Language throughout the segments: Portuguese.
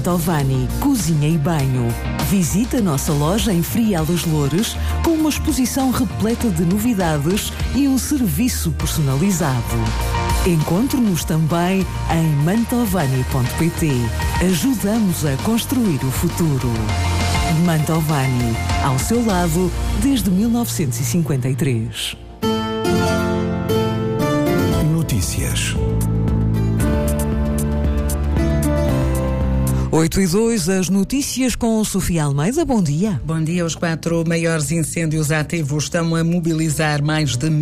Mantovani, cozinha e banho. Visite a nossa loja em Frial das Loures com uma exposição repleta de novidades e um serviço personalizado. Encontre-nos também em mantovani.pt. Ajudamos a construir o futuro. Mantovani, ao seu lado desde 1953. Notícias. 8:02, as notícias com Sofia Almeida. Bom dia. Bom dia. Os 4 maiores incêndios ativos estão a mobilizar mais de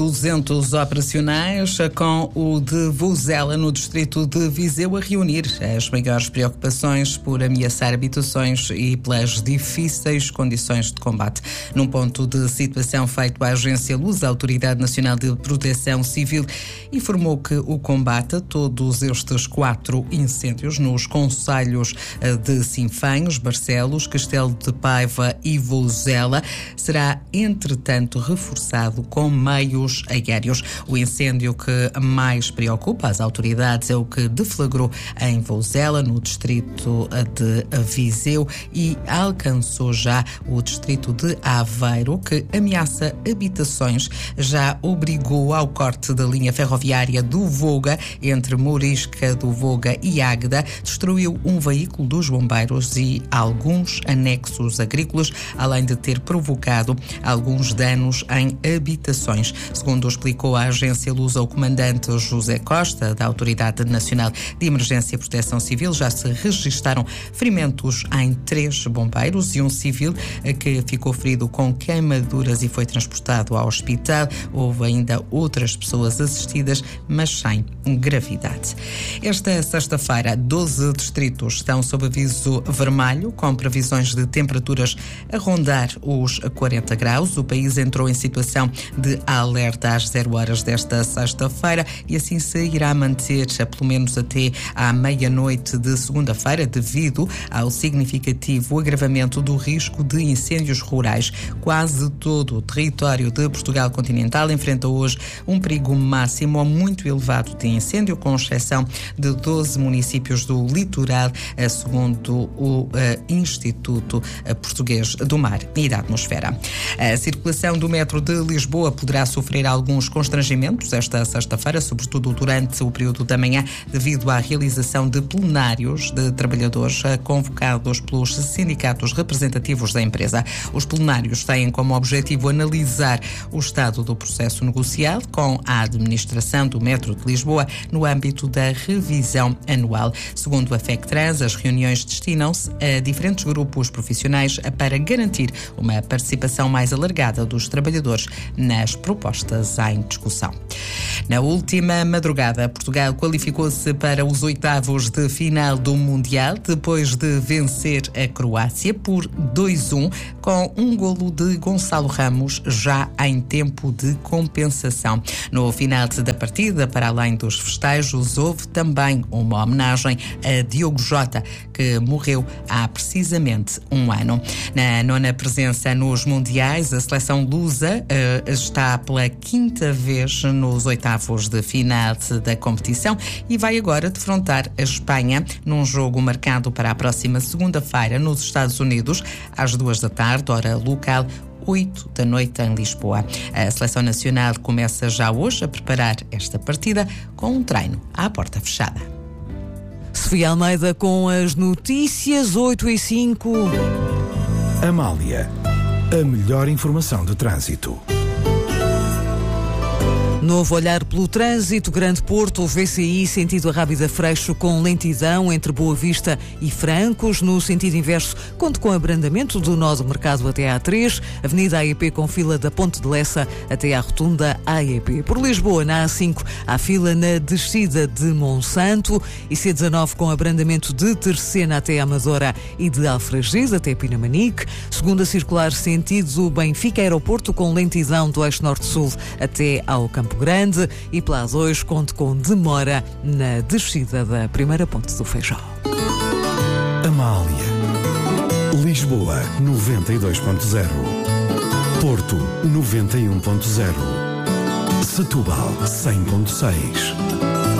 1.200 operacionais, com o de Vozela, no distrito de Viseu, a reunir as maiores preocupações por ameaçar habitações e pelas difíceis condições de combate. Num ponto de situação feito à Agência Luz, a Autoridade Nacional de Proteção Civil informou que o combate a todos estes 4 incêndios nos concelhos de Sinfãs, Barcelos, Castelo de Paiva e Vozela será, entretanto, reforçado com meios aéreos. O incêndio que mais preocupa as autoridades é o que deflagrou em Vozela, no distrito de Viseu, e alcançou já o distrito de Aveiro, que ameaça habitações. Já obrigou ao corte da linha ferroviária do Voga entre Mourisca do Voga e Águeda, destruiu um veículo dos bombeiros e alguns anexos agrícolas, além de ter provocado alguns danos em habitações. Segundo explicou a Agência Luz ao comandante José Costa, da Autoridade Nacional de Emergência e Proteção Civil, já se registaram ferimentos em 3 bombeiros e um civil que ficou ferido com queimaduras e foi transportado ao hospital. Houve ainda outras pessoas assistidas, mas sem gravidade. Esta sexta-feira, 12 distritos estão sob aviso vermelho, com previsões de temperaturas a rondar os 40 graus. O país entrou em situação de alerta às 0 horas desta sexta-feira e assim se irá manter pelo menos até à meia-noite de segunda-feira, devido ao significativo agravamento do risco de incêndios rurais. Quase todo o território de Portugal continental enfrenta hoje um perigo máximo ou muito elevado de incêndio, com exceção de 12 municípios do litoral, segundo o Instituto Português do Mar e da Atmosfera. A circulação do metro de Lisboa poderá sofrer alguns constrangimentos esta sexta-feira, sobretudo durante o período da manhã, devido à realização de plenários de trabalhadores convocados pelos sindicatos representativos da empresa. Os plenários têm como objetivo analisar o estado do processo negocial com a administração do metro de Lisboa no âmbito da revisão anual. Segundo a FECTRANS, as reuniões destinam-se a diferentes grupos profissionais para garantir uma participação mais alargada dos trabalhadores nas propostas em discussão. Na última madrugada, Portugal qualificou-se para os 8º de final do Mundial, depois de vencer a Croácia por 2-1, com um golo de Gonçalo Ramos já em tempo de compensação. No final da partida, para além dos festejos, houve também uma homenagem a Diogo Jota, que morreu há precisamente um ano. Na 9ª presença nos Mundiais, a seleção lusa está pela 5ª vez nos 8º de final da competição e vai agora defrontar a Espanha num jogo marcado para a próxima segunda-feira nos Estados Unidos, às 14h, hora local, 20h em Lisboa. A seleção nacional começa já hoje a preparar esta partida com um treino à porta fechada. Sofia Almeida com as notícias 8:05. Amália, a melhor informação de trânsito. Novo olhar pelo trânsito, Grande Porto, VCI, sentido Arrábida Freixo, com lentidão entre Boa Vista e Francos. No sentido inverso, conte com abrandamento do nó do Mercado até à A3, Avenida AEP com fila da Ponte de Lessa até à Rotunda AEP. Por Lisboa, na A5, há fila na descida de Monsanto e C19 com abrandamento de Terceira até a Amadora e de Alfragide até Pinamanique. Segunda circular, sentido Benfica Aeroporto, com lentidão do eixo norte-sul até ao Campo Grande, e pela A2 conte com demora na descida da primeira ponte do Feijó. Amália. Lisboa 92.0, Porto 91.0, Setúbal 100.6.